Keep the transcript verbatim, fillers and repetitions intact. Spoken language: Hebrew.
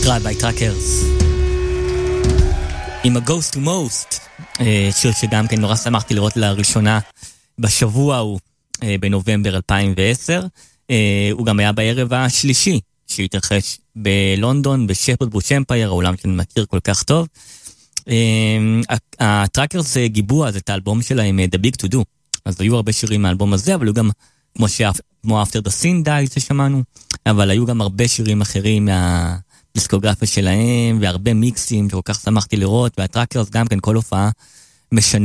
נקרא by Trackers עם ה-Ghost to Most, שיר שגם כן נורא שמחתי לראות לראשונה בשבוע הוא בנובמבר אלפיים ועשר. הוא גם היה בערב השלישי שהתרחש בלונדון בשפרד בוש אמפייר, העולם שאני מכיר כל כך טוב. הטראקרס גיבו אז את האלבום שלהם The Big To Do, אז היו הרבה שירים מהאלבום הזה, אבל היו גם כמו, ש... כמו After the Sin Died ששמענו, אבל היו גם הרבה שירים אחרים מהדיסקוגרפיה שלהם והרבה מיקסים שכל כך שמחתי לראות. והטראקרס גם כן כל הופעה משנים